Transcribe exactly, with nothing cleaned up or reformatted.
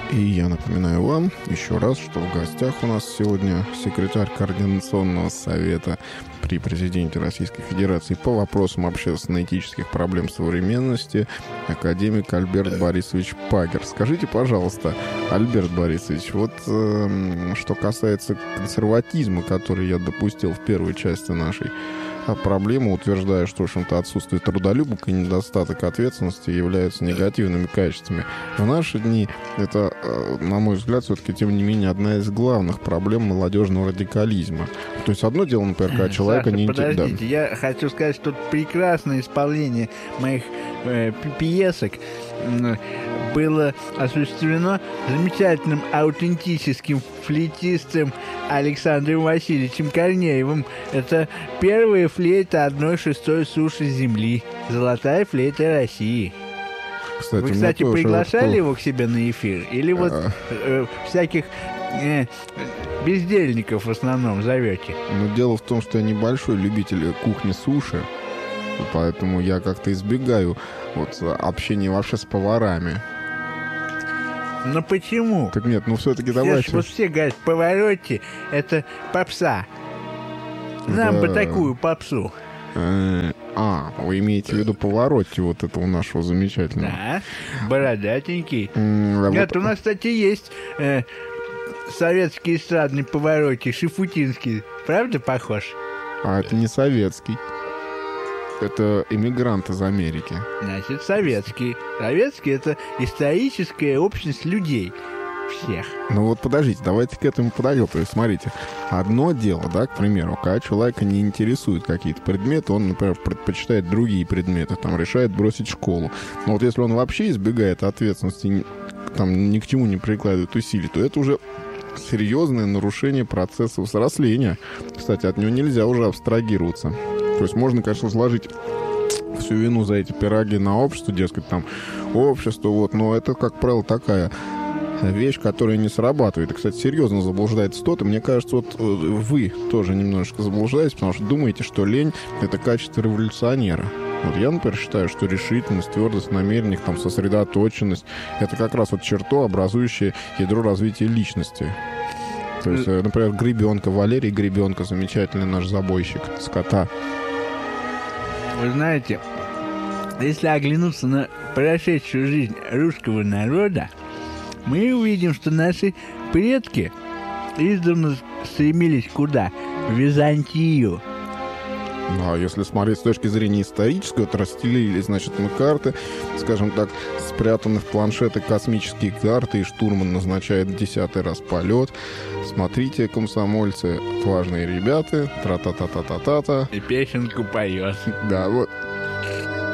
И я напоминаю вам еще раз, что в гостях у нас сегодня секретарь Координационного совета при президенте Российской Федерации по вопросам общественно-этических проблем современности академик Альберт Борисович Пагер. Скажите, пожалуйста, Альберт Борисович, вот э, что касается консерватизма, который я допустил в первой части нашей проблемы, утверждая, что, в общем-то, отсутствие трудолюбок и недостаток ответственности являются негативными качествами. В наши дни это, на мой взгляд, все-таки, тем не менее, одна из главных проблем молодежного радикализма. То есть одно дело, например, когда человека Саша, не подождите, интересует. я хочу сказать, что прекрасное исполнение моих э, пьесок э, было осуществлено замечательным аутентическим флейтистом Александром Васильевичем Корнеевым. Это первая флейта одной шестой суши земли. Золотая флейта России. Кстати, Вы, у меня кстати, тоже приглашали вот- его к себе на эфир? Или вот А. э, всяких э, бездельников в основном зовете? Но дело в том, что я небольшой любитель кухни суши, поэтому я как-то избегаю вот общения вообще с поварами. Но почему? Так нет, ну все-таки Все ж- давайте. вот все говорят, Паваротти — это попса. Нам Да. бы такую попсу. Э, А, вы имеете в виду Паваротти, вот этого нашего замечательного. Да, бородатенький. М, а Нет, вот- у нас, кстати, есть э, советский эстрадный Паваротти, Шифутинский. Правда похож? А это не советский. Это иммигрант из Америки. Значит, советский. Советский — это историческая общность людей. Всех. Ну вот подождите, давайте к этому подойдем. То есть, смотрите, одно дело, да, к примеру, когда человека не интересуют какие-то предметы, он, например, предпочитает другие предметы, там, решает бросить школу. Но вот если он вообще избегает ответственности, ни- там, ни к чему не прикладывает усилий, то это уже серьезное нарушение процесса взросления. Кстати, от него нельзя уже абстрагироваться. То есть можно, конечно, сложить всю вину за эти пироги на общество, дескать, там, общество, вот, но это, как правило, такая вещь, которая не срабатывает. И, кстати, серьезно заблуждается тот, и мне кажется, вот э, вы тоже немножечко заблуждаетесь, потому что думаете, что лень — это качество революционера. Вот я, например, считаю, что решительность, твердость намерений, там, сосредоточенность — это как раз вот черто, образующее ядро развития личности. То есть, э, например, Гребенка, Валерий Гребенка, замечательный наш забойщик скота. Вы знаете, если оглянуться на прошедшую жизнь русского народа, мы увидим, что наши предки издавна стремились куда? В Византию. Ну, а если смотреть с точки зрения исторической, вот расстелили, значит, мы карты, скажем так, спрятаны в планшеты космические карты, и штурман назначает десятый раз полет. Смотрите, комсомольцы, отважные ребята, тра-та-та-та-та-та-та. И песенку поет. Да, вот.